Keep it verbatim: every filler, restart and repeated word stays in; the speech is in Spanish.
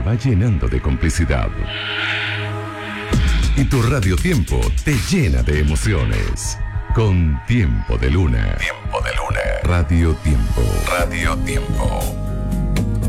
va llenando de complicidad. Y tu radiotiempo te llena de emociones. Con Tiempo de Luna. Tiempo de Luna. Radio Tiempo. Radio Tiempo.